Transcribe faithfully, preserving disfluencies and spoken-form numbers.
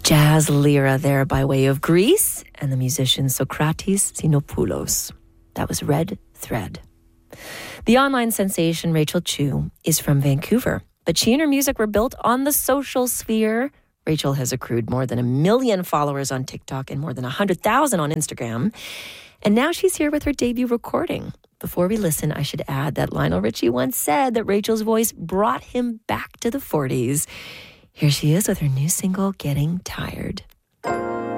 jazz lyra there by way of Greece and the musician Socrates Xenopoulos. That was Red Thread. The online sensation Rachel Chu is from Vancouver, but she and her music were built on the social sphere. Rachel has accrued more than a million followers on TikTok and more than one hundred thousand on Instagram. And now she's here with her debut recording. Before we listen, I should add that Lionel Richie once said that Rachel's voice brought him back to the forties. Here she is with her new single, Getting Tired.